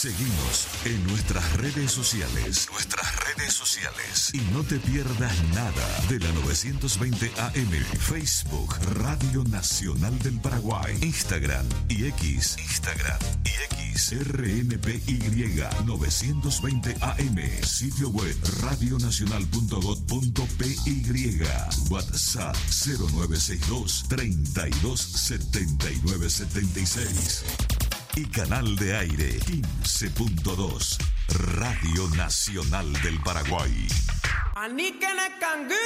Seguimos en nuestras redes sociales. Y no te pierdas nada de la 920 AM. Facebook, Radio Nacional del Paraguay. Instagram y X. RNPY 920 AM. Sitio web radionacional.gov.py. WhatsApp 0962 32 79 76. Y canal de aire 15.2. Radio Nacional del Paraguay.